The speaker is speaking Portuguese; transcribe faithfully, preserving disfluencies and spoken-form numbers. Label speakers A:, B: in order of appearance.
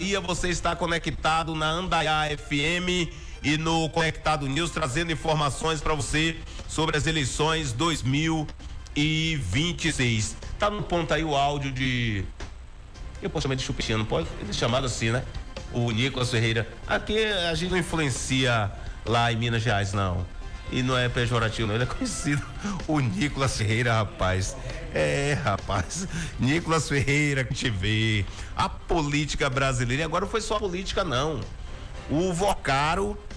A: Bahia, você está conectado na Andaiá F M e no Conectado News, trazendo informações para você sobre as eleições dois mil e vinte e seis. Tá no ponto aí o áudio de... Eu posso chamar de Chupitinha, não pode? Ele é chamado assim, né? O Nicolas Ferreira. Aqui a gente não influencia lá em Minas Gerais, não. E não é pejorativo, não. Ele é conhecido. O Nicolas Ferreira, rapaz. É, rapaz. Nicolas Ferreira, que te vê. A política brasileira. E agora não foi só a política, não. O Vocaro